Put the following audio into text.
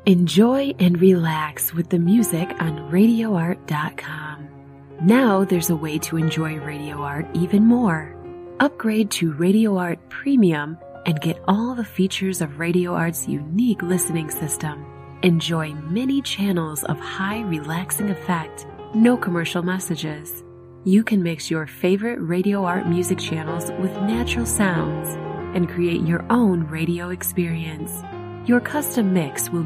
Enjoy and relax with the music on RadioArt.com. Now there's a way to enjoy Radio Art even more. Upgrade to Radio Art Premium and get all the features of Radio Art's unique listening system. Enjoy many channels of high relaxing effect, no commercial messages. You can mix your favorite Radio Art music channels with natural sounds and create your own radio experience. Your custom mix will